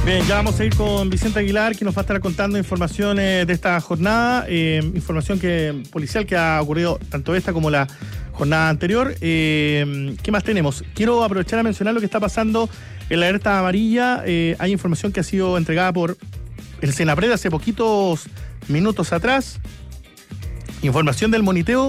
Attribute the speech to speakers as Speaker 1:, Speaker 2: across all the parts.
Speaker 1: Bien, ya vamos a ir con Vicente Aguilar, que nos va a estar contando información de esta jornada, información policial que ha ocurrido tanto esta como la jornada anterior. ¿Qué más tenemos? Quiero aprovechar a mencionar lo que está pasando en la alerta amarilla. Hay información que ha sido entregada por el Senapred hace poquitos minutos atrás. Información del monitoreo,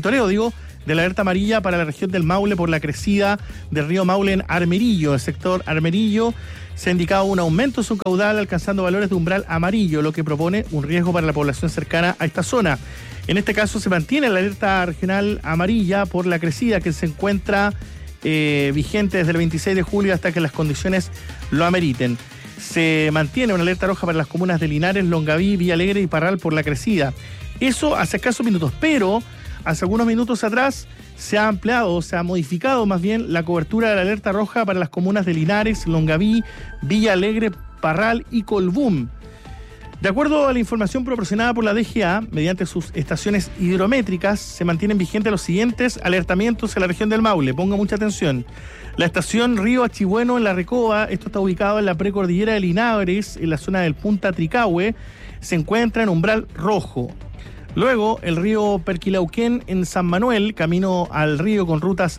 Speaker 1: de la alerta amarilla para la región del Maule por la crecida del río Maule en Armerillo. El sector Armerillo se ha indicado un aumento en su caudal, alcanzando valores de umbral amarillo, lo que propone un riesgo para la población cercana a esta zona. En este caso se mantiene la alerta regional amarilla por la crecida que se encuentra vigente desde el 26 de julio hasta que las condiciones lo ameriten. Se mantiene una alerta roja para las comunas de Linares, Longaví, Villa Alegre y Parral por la crecida. Eso hace escasos minutos, pero hace algunos minutos atrás se ha ampliado, se ha modificado más bien la cobertura de la alerta roja para las comunas de Linares, Longaví, Villa Alegre, Parral y Colbún. De acuerdo a la información proporcionada por la DGA, mediante sus estaciones hidrométricas, se mantienen vigentes los siguientes alertamientos en la región del Maule. Ponga mucha atención. La estación Río Achibueno en La Recoba, esto está ubicado en la precordillera de Linares, en la zona del Punta Tricahue, se encuentra en umbral rojo. Luego, el río Perquilauquén en San Manuel, camino al río con rutas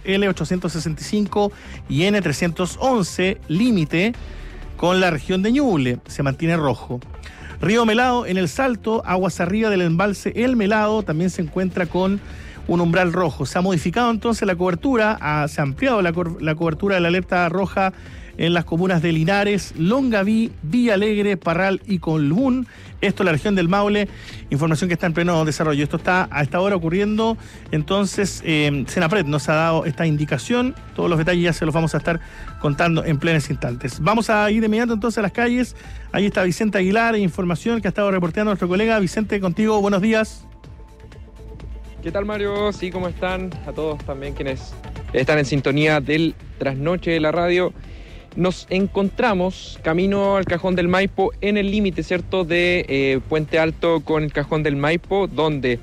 Speaker 1: L865 y N311, límite con la región de Ñuble, se mantiene rojo. Río Melado en El Salto, aguas arriba del embalse El Melado, también se encuentra con un umbral rojo. Se ha modificado entonces la cobertura, se ha ampliado la cobertura de la alerta roja en las comunas de Linares, Longaví, Villa Alegre, Parral y Colbún. Esto en la región del Maule, información que está en pleno desarrollo. Esto está a esta hora ocurriendo, entonces Senapred nos ha dado esta indicación. Todos los detalles ya se los vamos a estar contando en plenos instantes. Vamos a ir de inmediato entonces a las calles. Ahí está Vicente Aguilar, información que ha estado reporteando nuestro colega. Vicente, contigo, buenos días.
Speaker 2: ¿Qué tal, Mario? Sí, ¿cómo están? A todos también quienes están en sintonía del trasnoche de la radio. Nos encontramos camino al Cajón del Maipo en el límite, ¿cierto?, de Puente Alto con el Cajón del Maipo, donde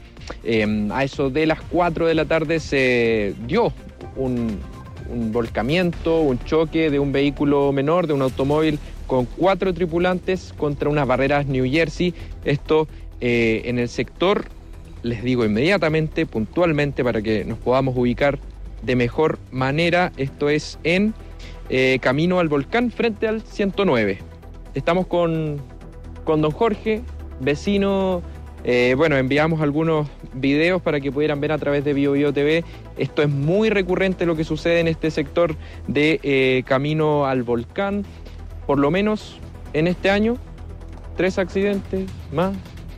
Speaker 2: a eso de las 4 de la tarde se dio un volcamiento, un choque de un vehículo menor, de un automóvil con 4 tripulantes contra unas barreras New Jersey. Esto en el sector, les digo inmediatamente, puntualmente, para que nos podamos ubicar de mejor manera, esto es en camino al volcán frente al 109. Estamos con don Jorge, vecino. Enviamos algunos videos para que pudieran ver a través de BioBio TV. Esto es muy recurrente lo que sucede en este sector de camino al volcán. Por lo menos en este año, 3 accidentes, más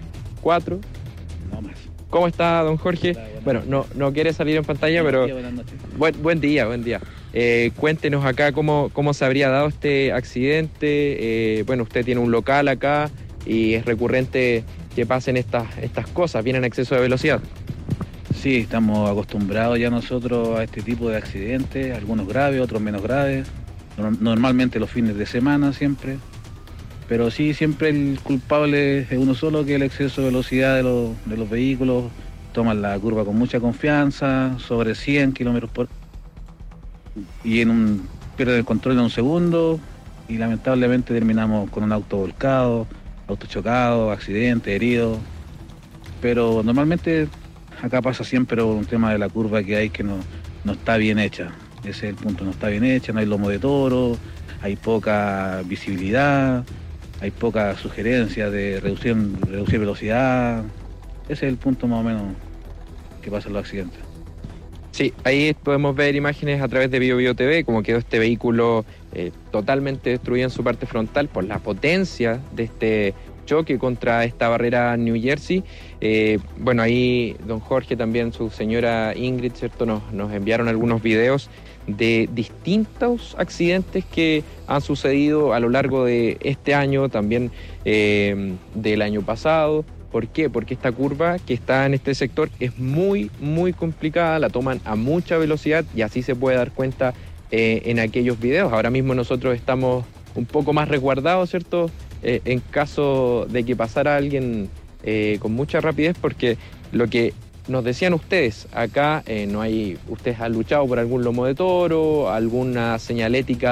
Speaker 2: 4.
Speaker 3: No más.
Speaker 2: ¿Cómo está, don Jorge?
Speaker 3: Hola,
Speaker 2: bueno, no quiere salir en pantalla, pero
Speaker 3: buenas noches.
Speaker 2: Buen día. Cuéntenos acá cómo se habría dado este accidente. Usted tiene un local acá y es recurrente que pasen estas cosas, vienen en exceso de velocidad.
Speaker 3: Sí, estamos acostumbrados ya nosotros a este tipo de accidentes, algunos graves, otros menos graves, normalmente los fines de semana siempre, pero sí, siempre el culpable es uno solo, que es el exceso de velocidad de los vehículos. Toman la curva con mucha confianza, sobre 100 kilómetros por hora, y pierden el control en un segundo y lamentablemente terminamos con un auto volcado, auto chocado, accidente, herido. Pero normalmente acá pasa siempre por un tema de la curva que hay, que no está bien hecha. Ese es el punto, no está bien hecha, no hay lomo de toro, hay poca visibilidad, hay poca sugerencia de reducir velocidad. Ese es el punto más o menos que pasa en los accidentes.
Speaker 2: Sí, ahí podemos ver imágenes a través de BioBio TV, como quedó este vehículo totalmente destruido en su parte frontal por la potencia de este choque contra esta barrera New Jersey. Ahí don Jorge, también su señora Ingrid, ¿cierto?, nos enviaron algunos videos de distintos accidentes que han sucedido a lo largo de este año, también del año pasado. ¿Por qué? Porque esta curva que está en este sector es muy, muy complicada, la toman a mucha velocidad y así se puede dar cuenta en aquellos videos. Ahora mismo nosotros estamos un poco más resguardados, ¿cierto?, en caso de que pasara alguien con mucha rapidez, porque lo que nos decían ustedes, acá ustedes han luchado por algún lomo de toro, alguna señalética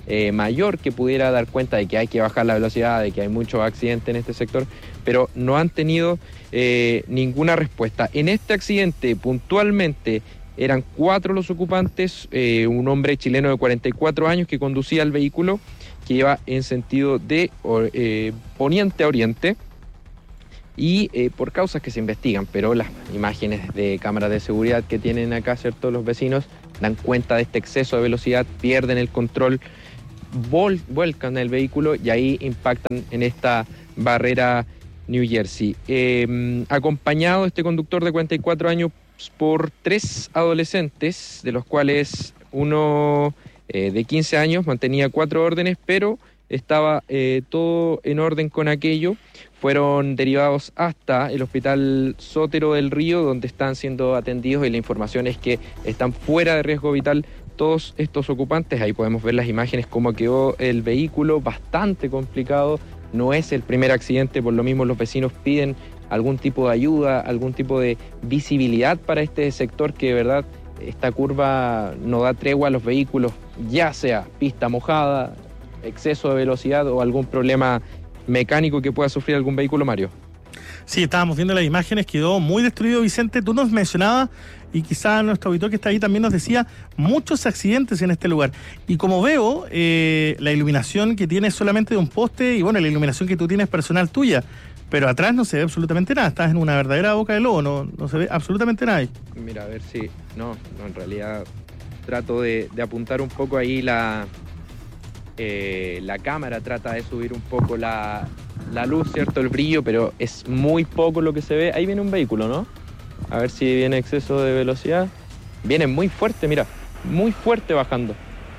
Speaker 2: mayor que pudiera dar cuenta de que hay que bajar la velocidad, de que hay muchos accidentes en este sector, pero no han tenido ninguna respuesta. En este accidente, puntualmente, eran 4 los ocupantes, un hombre chileno de 44 años que conducía el vehículo, que iba en sentido de poniente a oriente, y por causas que se investigan, pero las imágenes de cámaras de seguridad que tienen acá, ¿cierto?, los vecinos dan cuenta de este exceso de velocidad, pierden el control, vuelcan el vehículo y ahí impactan en esta barrera New Jersey. Acompañado este conductor de 44 años por 3 adolescentes, de los cuales uno de 15 años mantenía 4 órdenes, pero estaba todo en orden con aquello. Fueron derivados hasta el Hospital Sotero del Río, donde están siendo atendidos, y la información es que están fuera de riesgo vital todos estos ocupantes. Ahí podemos ver las imágenes, cómo quedó el vehículo, bastante complicado. No es el primer accidente, por lo mismo los vecinos piden algún tipo de ayuda, algún tipo de visibilidad para este sector, que de verdad esta curva no da tregua a los vehículos, ya sea pista mojada, exceso de velocidad o algún problema mecánico que pueda sufrir algún vehículo, Mario.
Speaker 1: Sí, estábamos viendo las imágenes, quedó muy destruido, Vicente. Tú nos mencionabas, y quizá nuestro auditor que está ahí también nos decía, muchos accidentes en este lugar. Y como veo, la iluminación que tiene es solamente de un poste, y bueno, la iluminación que tú tienes personal tuya, pero atrás no se ve absolutamente nada. Estás en una verdadera boca de lobo, no se ve absolutamente nada ahí.
Speaker 2: Mira, a ver si... No, en realidad trato de apuntar un poco ahí la cámara, trata de subir un poco la luz, ¿cierto?, el brillo, pero es muy poco lo que se ve. Ahí viene un vehículo, ¿no? A ver si viene exceso de velocidad. Viene muy fuerte, mira, muy fuerte bajando.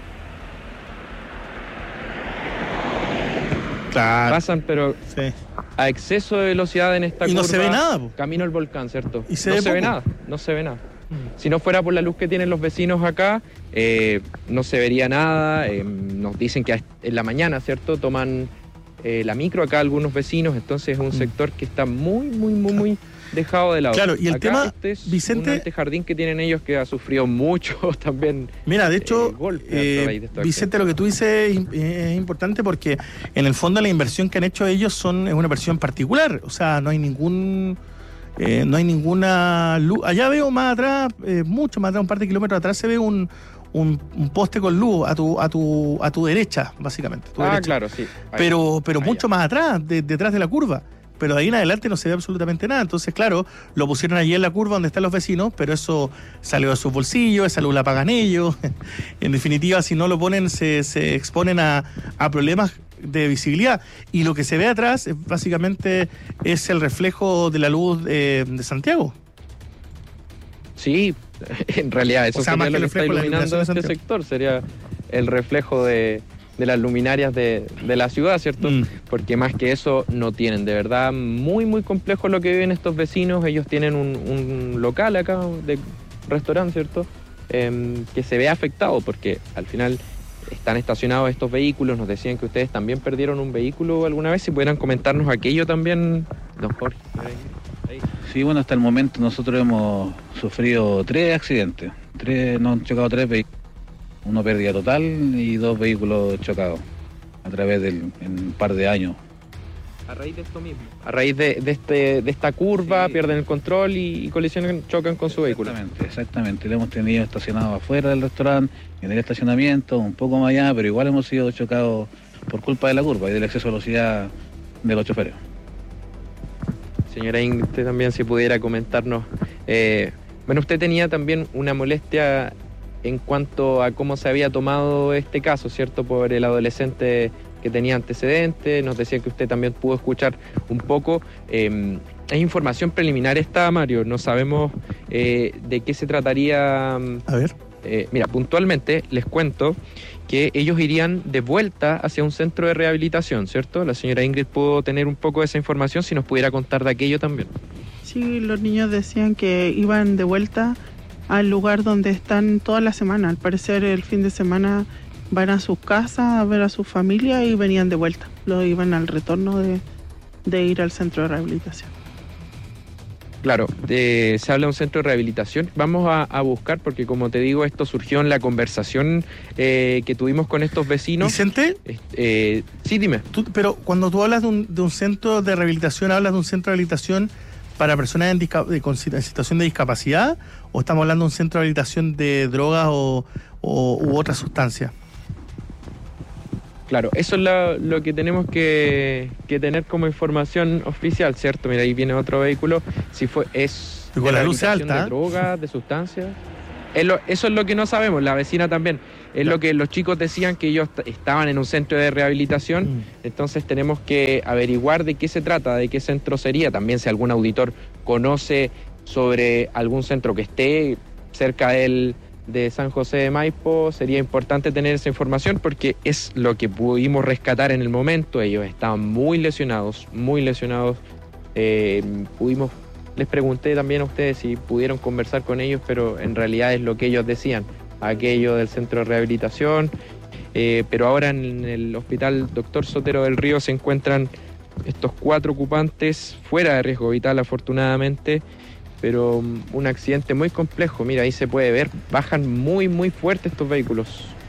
Speaker 1: Claro.
Speaker 2: Pasan, pero
Speaker 1: sí,
Speaker 2: a exceso de velocidad en esta curva.
Speaker 1: Y no se ve nada, po.
Speaker 2: Camino al volcán, ¿cierto?
Speaker 1: Y
Speaker 2: no se ve nada, no se ve nada. Si no fuera por la luz que tienen los vecinos acá, no se vería nada. Nos dicen que en la mañana, ¿cierto?, toman la micro acá algunos vecinos, entonces es un sector que está muy dejado de lado.
Speaker 1: Claro, y el
Speaker 2: acá
Speaker 1: tema,
Speaker 2: este es
Speaker 1: Vicente,
Speaker 2: un antejardín que tienen ellos que ha sufrido mucho también.
Speaker 1: Mira, de hecho,
Speaker 2: Vicente,
Speaker 1: lo que tú dices es importante, porque en el fondo la inversión que han hecho ellos es una inversión particular. O sea, no hay ninguna luz. Allá veo más atrás, mucho más atrás, un par de kilómetros atrás, se ve un poste con luz a tu derecha, básicamente. Derecha.
Speaker 2: Claro, sí.
Speaker 1: Pero mucho más atrás, detrás de la curva. Pero de ahí en adelante no se ve absolutamente nada. Entonces, claro, lo pusieron allí en la curva donde están los vecinos, pero eso salió de sus bolsillos, esa luz la pagan ellos. En definitiva, si no lo ponen, se exponen a problemas de visibilidad. Y lo que se ve atrás, básicamente, es el reflejo de la luz de Santiago.
Speaker 2: Sí, en realidad eso sería lo que está iluminando este sector, sería el reflejo de las luminarias de la ciudad, ¿cierto? Porque más que eso no tienen. De verdad, muy complejo lo que viven estos vecinos. Ellos tienen un local acá de restaurante, ¿cierto? Que se ve afectado porque al final están estacionados estos vehículos. Nos decían que ustedes también perdieron un vehículo alguna vez. Si pudieran comentarnos aquello también, don Jorge.
Speaker 3: Sí, bueno, hasta el momento nosotros hemos sufrido 3 accidentes. Nos han chocado 3 vehículos. 1 pérdida total y 2 vehículos chocados a través en un par de años.
Speaker 2: A raíz de esto mismo. A raíz de esta curva, sí, pierden el control y colisionan, chocan con su vehículo.
Speaker 3: Exactamente. Lo hemos tenido estacionado afuera del restaurante, en el estacionamiento, un poco más allá, pero igual hemos sido chocados por culpa de la curva y del exceso de velocidad de los choferes.
Speaker 2: Señora Ingrid, usted también, si pudiera comentarnos. Bueno, usted tenía también una molestia en cuanto a cómo se había tomado este caso, ¿cierto?, por el adolescente que tenía antecedentes. Nos decía que usted también pudo escuchar un poco. Es información preliminar esta, Mario, no sabemos de qué se trataría.
Speaker 1: A ver.
Speaker 2: Mira, puntualmente les cuento que ellos irían de vuelta hacia un centro de rehabilitación, ¿cierto? La señora Ingrid pudo tener un poco de esa información, si nos pudiera contar de aquello también.
Speaker 4: Sí, los niños decían que iban de vuelta al lugar donde están toda la semana. Al parecer el fin de semana van a sus casas a ver a su familia y venían de vuelta. Lo iban al retorno de ir al centro de rehabilitación.
Speaker 2: Claro, se habla de un centro de rehabilitación. Vamos a buscar, porque como te digo, esto surgió en la conversación que tuvimos con estos vecinos.
Speaker 1: ¿Vicente?
Speaker 2: Sí, dime.
Speaker 1: Pero cuando tú hablas de un centro de rehabilitación, ¿hablas de un centro de rehabilitación para personas en situación de discapacidad? ¿O estamos hablando de un centro de rehabilitación de drogas u otra sustancia?
Speaker 2: Claro, eso es lo que tenemos que tener como información oficial, ¿cierto? Mira, ahí viene otro vehículo. Es
Speaker 1: con la luz alta,
Speaker 2: de drogas, de sustancias. Eso es lo que no sabemos, la vecina también. Es lo que los chicos decían, que ellos estaban en un centro de rehabilitación. Entonces tenemos que averiguar de qué se trata, de qué centro sería. También si algún auditor conoce sobre algún centro que esté cerca de San José de Maipo, sería importante tener esa información, porque es lo que pudimos rescatar en el momento. Ellos estaban muy lesionados, muy lesionados. Les pregunté también a ustedes si pudieron conversar con ellos, pero en realidad es lo que ellos decían, aquello del centro de rehabilitación. Pero ahora en el hospital Dr. Sotero del Río se encuentran estos 4 ocupantes fuera de riesgo vital, afortunadamente, pero un accidente muy complejo. Mira, ahí se puede ver, bajan muy, muy fuerte estos vehículos.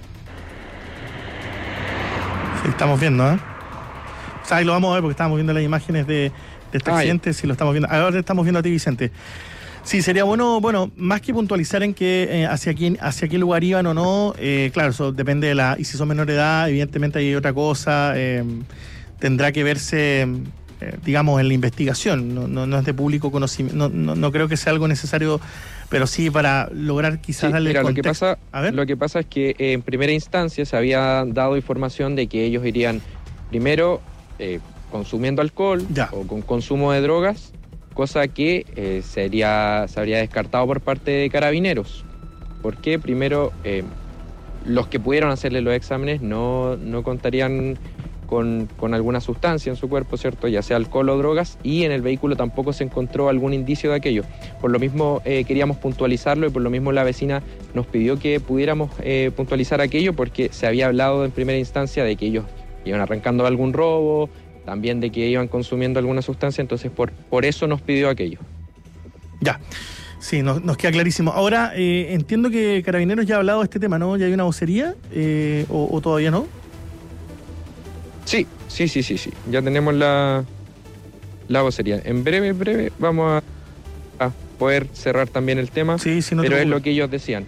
Speaker 1: Sí, estamos viendo, ¿eh? O sea, ahí lo vamos a ver porque estamos viendo las imágenes de este accidente, sí lo estamos viendo. Ahora estamos viendo a ti, Vicente. Sí, sería bueno, más que puntualizar en que hacia qué lugar iban o no, claro, eso depende de y si son menor de edad, evidentemente hay otra cosa, tendrá que verse, digamos, en la investigación, no es de público conocimiento, no creo que sea algo necesario, pero sí para lograr quizás darle contexto.
Speaker 2: Lo que pasa es que en primera instancia se había dado información de que ellos irían primero consumiendo alcohol o con consumo de drogas, cosa que se habría descartado por parte de Carabineros. Porque primero los que pudieron hacerle los exámenes no contarían con alguna sustancia en su cuerpo, ¿cierto? Ya sea alcohol o drogas, y en el vehículo tampoco se encontró algún indicio de aquello. Por lo mismo queríamos puntualizarlo, y por lo mismo la vecina nos pidió que pudiéramos puntualizar aquello, porque se había hablado en primera instancia de que ellos iban arrancando algún robo, también de que iban consumiendo alguna sustancia, entonces por eso nos pidió aquello.
Speaker 1: Ya, sí, nos queda clarísimo. Ahora, entiendo que Carabineros ya ha hablado de este tema, ¿no? ¿Ya hay una vocería o todavía no?
Speaker 2: Sí. Ya tenemos la vocería. En breve vamos a poder cerrar también el tema, pero es lo que ellos decían.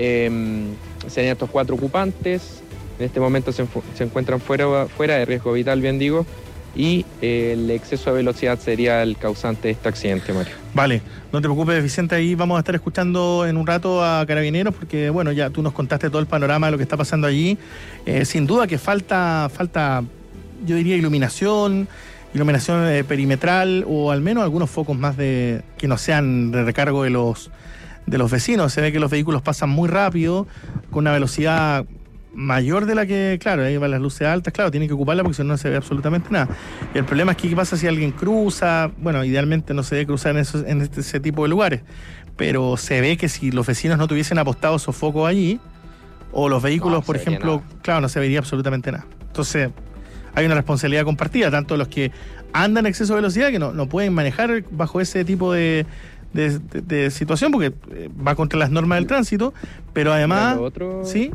Speaker 2: Serían estos 4 ocupantes, en este momento se encuentran fuera de riesgo vital, bien digo, y el exceso de velocidad sería el causante de este accidente, Mario.
Speaker 1: Vale, no te preocupes, Vicente, ahí vamos a estar escuchando en un rato a Carabineros, porque bueno, ya tú nos contaste todo el panorama de lo que está pasando allí. Sin duda que falta, yo diría, iluminación perimetral, o al menos algunos focos más que no sean de recargo de los vecinos. Se ve que los vehículos pasan muy rápido, con una velocidad mayor de la que, claro, ahí van las luces altas, claro, tienen que ocuparla porque si no se ve absolutamente nada. Y el problema es que qué pasa si alguien cruza. Bueno, idealmente no se debe cruzar en ese tipo de lugares, pero se ve que si los vecinos no tuviesen apostado esos focos allí, o los vehículos, por ejemplo, claro, no se vería absolutamente nada. Entonces hay una responsabilidad compartida, tanto los que andan en exceso de velocidad, que no pueden manejar bajo ese tipo de situación, porque va contra las normas del tránsito, pero además, ¿sí?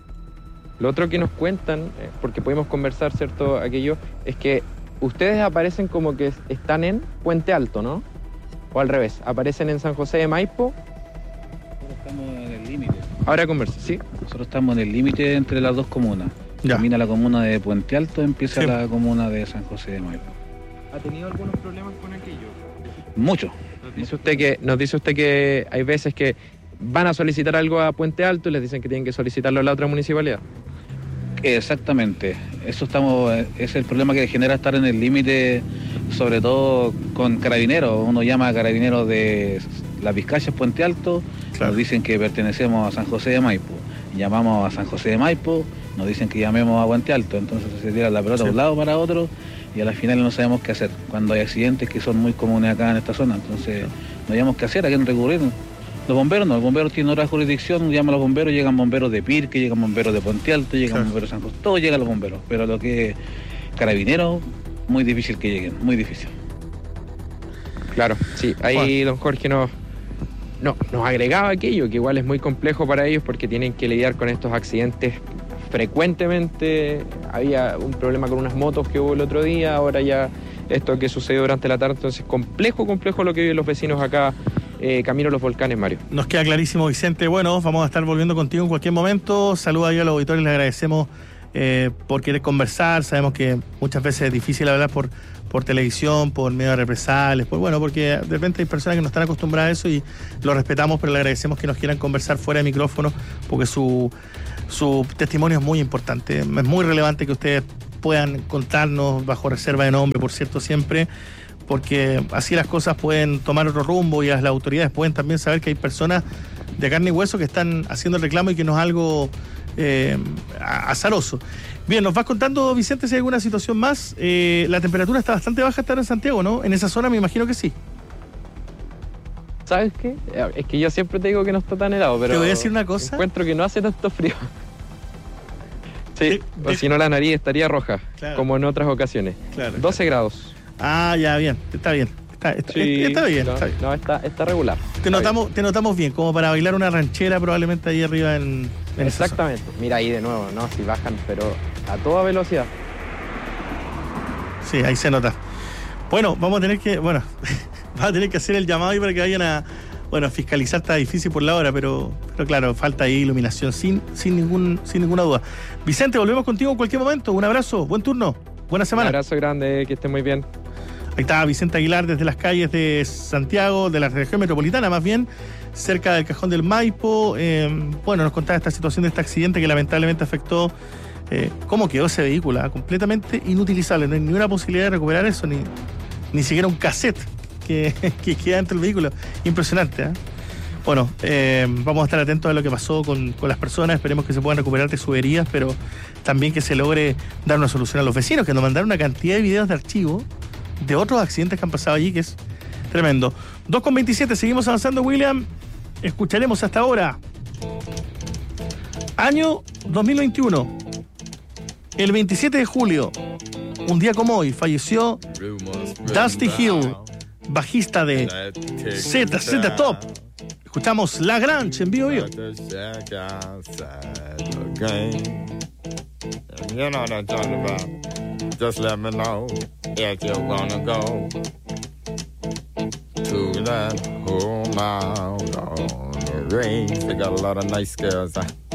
Speaker 2: Lo otro que nos cuentan, porque podemos conversar, ¿cierto? Aquello, es que ustedes aparecen como que están en Puente Alto, ¿no? O al revés, aparecen en San José de Maipo.
Speaker 3: Nosotros estamos en el límite.
Speaker 2: Ahora conversa, ¿sí?
Speaker 3: Nosotros estamos en el límite entre las dos comunas.
Speaker 1: Ya.
Speaker 3: Termina la comuna de Puente Alto, empieza la comuna de San José de Maipo.
Speaker 2: ¿Ha tenido algunos problemas con aquello?
Speaker 3: Mucho.
Speaker 2: Nos dice usted que hay veces que van a solicitar algo a Puente Alto y les dicen que tienen que solicitarlo a la otra municipalidad.
Speaker 3: Exactamente, es el problema que genera estar en el límite, sobre todo con Carabineros. Uno llama a Carabineros de Las Vizcachas, Puente Alto, claro. Nos dicen que pertenecemos a San José de Maipo. Llamamos a San José de Maipo, nos dicen que llamemos a Puente Alto, entonces se tira la pelota de un lado para otro y a la final no sabemos qué hacer. Cuando hay accidentes que son muy comunes acá en esta zona, entonces no sabemos qué hacer, a quién recurrir. Los bomberos no, los bomberos tienen otra jurisdicción, llaman a los bomberos, llegan bomberos de Pirque, llegan bomberos de Puente Alto, llegan bomberos de San José, todos llegan los bomberos, pero lo que es Carabineros, muy difícil que lleguen, muy difícil.
Speaker 2: Claro, sí, ahí don Jorge nos agregaba aquello, que igual es muy complejo para ellos porque tienen que lidiar con estos accidentes frecuentemente. Había un problema con unas motos que hubo el otro día, ahora ya esto que sucedió durante la tarde, entonces complejo lo que viven los vecinos acá, camino a los volcanes, Mario.
Speaker 1: Nos queda clarísimo, Vicente. Bueno, vamos a estar volviendo contigo en cualquier momento. Saludos ahí a los auditores, les agradecemos por querer conversar. Sabemos que muchas veces es difícil hablar por televisión, por medio de represalias, porque de repente hay personas que no están acostumbradas a eso y lo respetamos, pero le agradecemos que nos quieran conversar fuera de micrófono, porque su testimonio es muy importante. Es muy relevante que ustedes puedan contarnos bajo reserva de nombre, por cierto, siempre, porque así las cosas pueden tomar otro rumbo y las autoridades pueden también saber que hay personas de carne y hueso que están haciendo el reclamo y que no es algo azaroso. Bien, nos vas contando, Vicente, si hay alguna situación más. La temperatura está bastante baja estar en Santiago, ¿no? En esa zona me imagino que sí.
Speaker 2: ¿Sabes qué? Es que yo siempre te digo que no está tan helado, pero
Speaker 1: te voy a decir una cosa.
Speaker 2: Encuentro que no hace tanto frío. Sí, o si no la nariz estaría roja, claro, como en otras ocasiones. Claro, 12 grados.
Speaker 1: Ah, ya, bien, está bien. Está bien.
Speaker 2: No, está regular.
Speaker 1: Te notamos bien, como para bailar una ranchera probablemente ahí arriba en
Speaker 2: exactamente. Mira ahí de nuevo, ¿no? Si bajan, pero a toda velocidad.
Speaker 1: Sí, ahí se nota. Bueno, vamos a tener que hacer el llamado ahí para que vayan a fiscalizar. Está difícil por la hora, pero claro, falta ahí iluminación, sin ninguna duda. Vicente, volvemos contigo en cualquier momento. Un abrazo, buen turno, buena semana.
Speaker 2: Un abrazo grande, que estén muy bien.
Speaker 1: Ahí está Vicente Aguilar desde las calles de Santiago, de la región metropolitana más bien, cerca del Cajón del Maipo. Nos contaba esta situación de este accidente que lamentablemente afectó cómo quedó ese vehículo, completamente inutilizable. No hay ninguna posibilidad de recuperar eso, ni siquiera un cassette que queda dentro del vehículo. Impresionante, ¿eh? Vamos a estar atentos a lo que pasó con las personas. Esperemos que se puedan recuperar de sus heridas, pero también que se logre dar una solución a los vecinos, que nos mandaron una cantidad de videos de archivo de otros accidentes que han pasado allí, que es tremendo. 2:27, seguimos avanzando, William. Escucharemos hasta ahora. Año 2021. El 27 de julio, un día como hoy, falleció Dusty Hill, bajista de ZZ Top. Escuchamos La Grange en vivo.
Speaker 5: You know what I'm talking about. Just let me know if you wanna go to that home out on the range. They got a lot of nice girls.